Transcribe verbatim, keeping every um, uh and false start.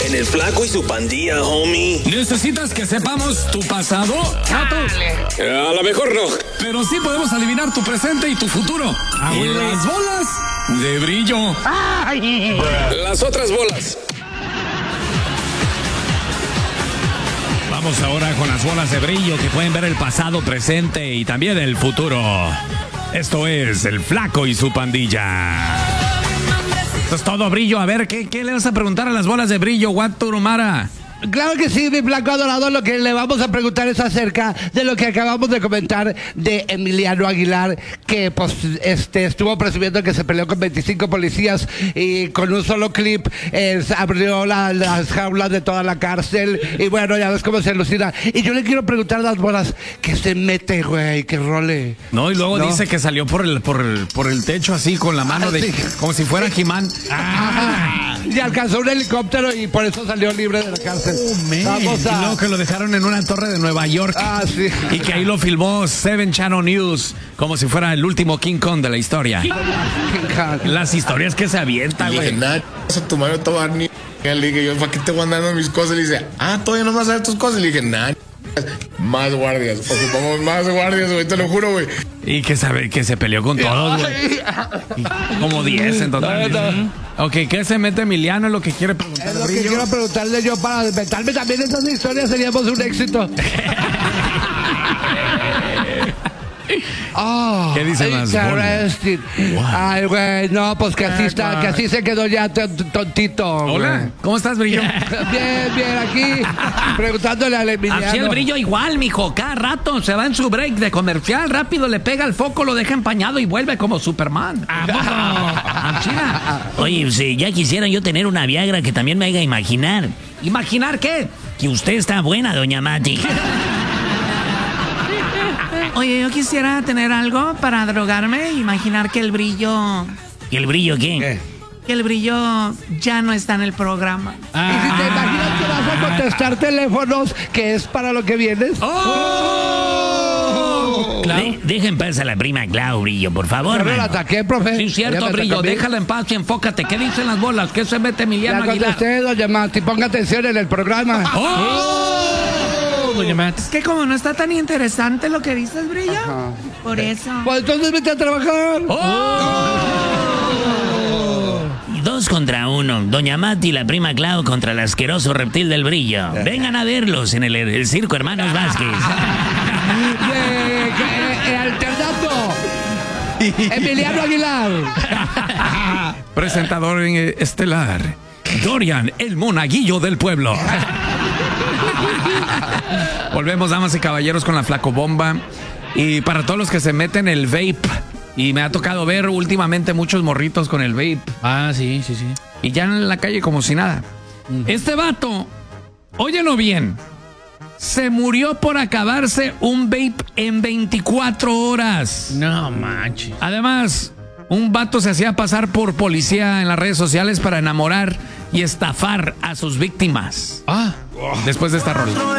en el Flaco y su Pandilla, homie. ¿Necesitas que sepamos tu pasado? A lo mejor no. Pero sí podemos adivinar tu presente y tu futuro. Y las bolas de brillo. Las otras bolas. Vamos ahora con las bolas de brillo que pueden ver el pasado, presente y también el futuro. Esto es el Flaco y su Pandilla. Esto es todo, brillo. A ver, ¿qué, qué le vas a preguntar a las bolas de brillo, Guaturumara? Claro que sí, mi Flaco adorado. Lo que le vamos a preguntar es acerca de lo que acabamos de comentar de Emiliano Aguilar, que pues este estuvo presumiendo que se peleó con veinticinco policías y con un solo clip eh, abrió la, las jaulas de toda la cárcel. Y bueno, ya ves cómo se alucina. Y yo le quiero preguntar a las bolas, ¿qué se mete, güey? ¿Qué role? No, y luego ¿No? dice que salió por el, por el, por el techo así con la mano Ah, de, sí. como si fuera He-Man. Ah, y alcanzó un helicóptero y por eso salió libre de la cárcel. Vamos a... Y luego que lo dejaron en una torre de Nueva York. Ah, sí. Y que ahí lo filmó Seven Channel News como si fuera el último King Kong de la historia. Las historias que se avientan, Le dije, güey. nada, a tu madre te va a dar ni. Le dije, yo, ¿para qué te voy andando mis cosas? Le dice, ah, todavía no vas a ver tus cosas. Le dije, nada, más guardias. Ocupamos más guardias, güey, te lo juro, güey. Y que, sabe, que se peleó con todos, güey. Como diez en total. No, no. Ok, ¿qué se mete Emiliano? Es lo que quiere preguntar. Es lo que Brillo. quiero preguntarle yo para inventarme también esas historias, seríamos un éxito. Oh, ¿Qué dicen las interesting. Ay, güey, no, pues que así está, güey. que así se quedó ya t- tontito. Hola, güey. ¿cómo estás, Brillo? Bien, bien, aquí preguntándole al Emiliano. Así el brillo igual, mijo. Cada rato se va en su break de comercial, rápido le pega el foco, lo deja empañado y vuelve como Superman. Oye, si ya quisiera yo tener una Viagra que también me haga imaginar. ¿Imaginar qué? Que usted está buena, doña Mati. Oye, yo quisiera tener algo para drogarme, imaginar que el brillo... ¿Que el brillo qué? ¿Qué? Que el brillo ya no está en el programa. Y si te imaginas que vas a contestar teléfonos, que es para lo que vienes. ¡Oh! De- deja en paz a la prima Clau, Brillo, por favor, Yo no la mano. ataqué, profe. Sí, Ella cierto, me Brillo, atacó a mí. déjala en paz y enfócate. ¿Qué dicen las bolas? ¿Qué se mete Ya Emiliano Aguilar? contesté, doña Mati, ponga atención en el programa. Doña Matt. Es que como no está tan interesante lo que dices, Brillo, Ajá. por eso. Pues entonces vete a trabajar. Y dos contra uno. Doña Mati y la prima Clau contra el asqueroso reptil del Brillo. Vengan a verlos en el, el circo Hermanos Vázquez. Eh, que, eh, alternando. Emiliano Aguilar. Presentador en, estelar, Dorian, el monaguillo del pueblo. Volvemos, damas y caballeros, con la flacobomba. Y para todos los que se meten el vape, y me ha tocado ver últimamente muchos morritos con el vape. Ah, sí, sí, sí. Y ya en la calle como si nada. Este vato, óyelo bien, se murió por acabarse un vape en veinticuatro horas. No manches. Además, un vato se hacía pasar por policía en las redes sociales para enamorar y estafar a sus víctimas. Ah. Después de esta rola.